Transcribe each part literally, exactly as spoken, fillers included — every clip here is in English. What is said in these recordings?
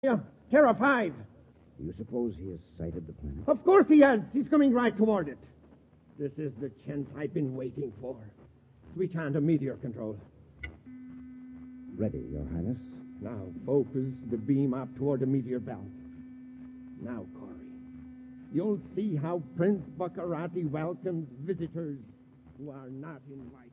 Yeah, Terra five. Do you suppose he has sighted the planet? Of course he has. He's coming right toward it. This is the chance I've been waiting for. Switch on to meteor control. Ready, Your Highness. Now focus the beam up toward the meteor belt. Now, Corey, you'll see how Prince Baccarati welcomes visitors who are not invited.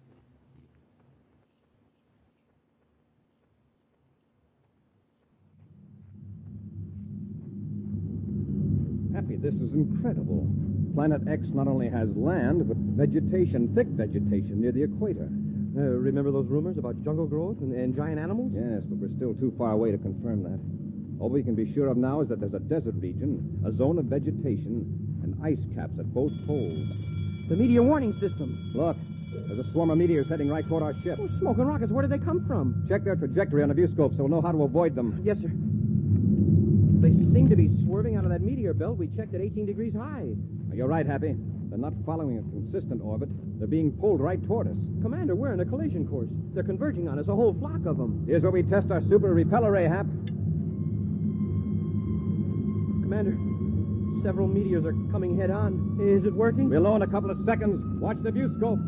Happy, this is incredible. Planet X not only has land, but vegetation, thick vegetation near the equator. Uh, remember those rumors about jungle growth and, and giant animals? Yes, but we're still too far away to confirm that. All we can be sure of now is that there's a desert region, a zone of vegetation, and ice caps at both poles. The meteor warning system. Look, there's a swarm of meteors heading right toward our ship. Oh, smoking rockets. Where did they come from? Check their trajectory on the viewscope so we'll know how to avoid them. Yes, sir. They seem to be swerving out of that meteor belt we checked at eighteen degrees high. You're right, Happy. They're not following a consistent orbit. They're being pulled right toward us. Commander, we're in a collision course. They're converging on us, a whole flock of them. Here's where we test our super repeller ray, Hap. Commander, several meteors are coming head on. Is it working? We'll know in a couple of seconds. Watch the viewscope.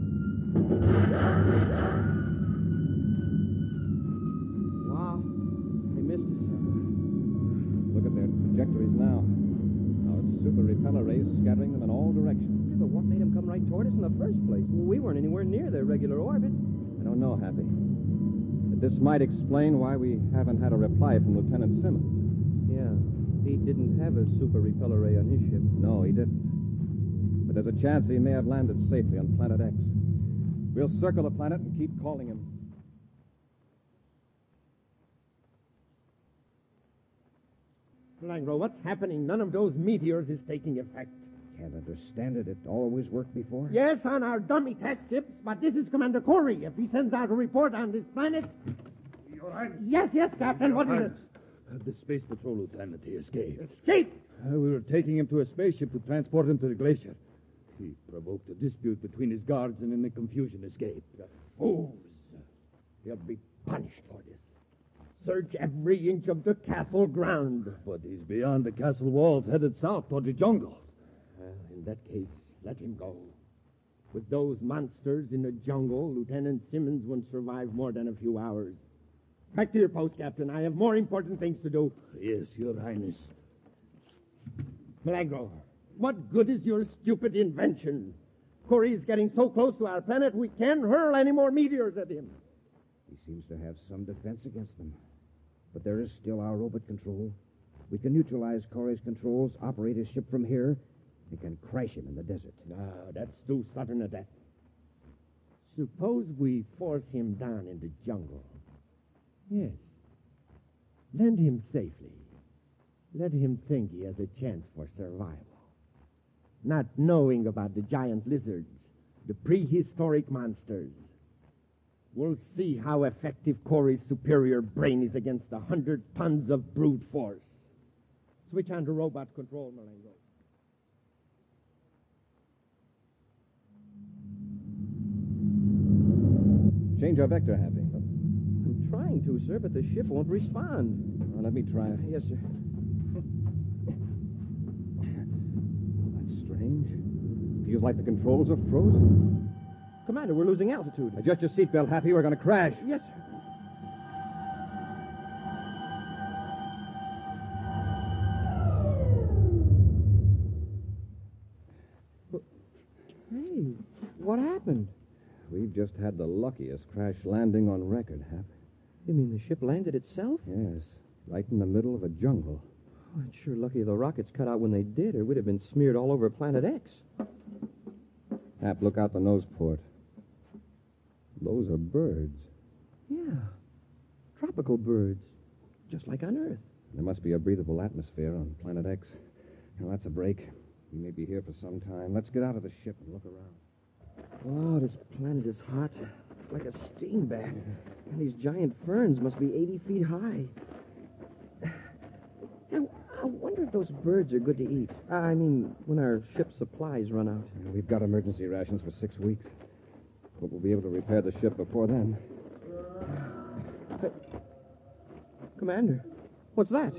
Wow. They missed us. Look at their trajectories now. Our super repeller rays scattering them in all directions. Yeah, but what made them come right toward us in the first place? We weren't anywhere near their regular orbit. I don't know, Happy. But this might explain why we haven't had a reply from Lieutenant Simmons. Yeah. He didn't have a super repeller ray on his ship. No, he didn't. But there's a chance he may have landed safely on Planet X. We'll circle the planet and keep calling him. Langro, what's happening? None of those meteors is taking effect. Can't understand it. It always worked before. Yes, on our dummy test ships, but this is Commander Corey. If he sends out a report on this planet... Your Highness. Yes, yes, Captain. What is it? Uh, the Space Patrol lieutenant, he escaped. Escape! Uh, we were taking him to a spaceship to transport him to the glacier. He provoked a dispute between his guards and in the confusion escaped. Fools. He'll be punished for this. Search every inch of the castle ground. But he's beyond the castle walls, headed south toward the jungles. Well, in that case, let him go. With those monsters in the jungle, Lieutenant Simmons won't survive more than a few hours. Back to your post, Captain. I have more important things to do. Yes, Your Highness. Milagro, what good is your stupid invention? Corey is getting so close to our planet, we can't hurl any more meteors at him. He seems to have some defense against them. But there is still our orbit control. We can neutralize Corey's controls, operate his ship from here, and can crash him in the desert. No, that's too sudden a death. Suppose we force him down in the jungle. Yes. Land him safely. Let him think he has a chance for survival. Not knowing about the giant lizards, the prehistoric monsters. We'll see how effective Corey's superior brain is against a hundred tons of brute force. Switch on to robot control, Malengo. Change our vector, Happy. I'm trying to, sir, but the ship won't respond. Well, let me try it. Yes, sir. That's strange. Feels like the controls are frozen. Commander, we're losing altitude. Adjust your seatbelt, Happy. We're going to crash. Yes, sir. Hey, what happened? We've just had the luckiest crash landing on record, Hap. You mean the ship landed itself? Yes, right in the middle of a jungle. Oh, it's sure lucky the rockets cut out when they did, or we'd have been smeared all over Planet X. Hap, look out the nose port. Those are birds. Yeah, tropical birds, just like on Earth. There must be a breathable atmosphere on Planet X. Now, that's a break. We may be here for some time. Let's get out of the ship and look around. Oh, this planet is hot. It's like a steam bath. And these giant ferns must be eighty feet high. Now, I wonder if those birds are good to eat. I mean, when our ship's supplies run out. We've got emergency rations for six weeks. But we'll be able to repair the ship before then. But, Commander, What's that?